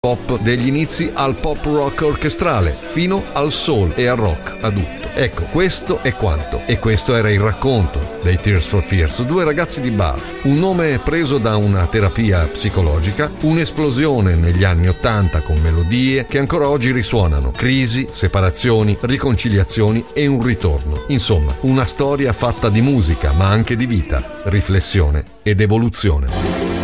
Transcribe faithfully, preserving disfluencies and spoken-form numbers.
pop degli inizi al pop rock orchestrale, fino al soul e al rock adulto. Ecco, questo è quanto. E questo era il racconto dei Tears for Fears, due ragazzi di Bath, un nome preso da una terapia psicologica, un'esplosione negli anni ottanta con melodie che ancora oggi risuonano, crisi, separazioni, riconciliazioni e un ritorno. Insomma, una storia fatta di musica, ma anche di vita, riflessione ed evoluzione.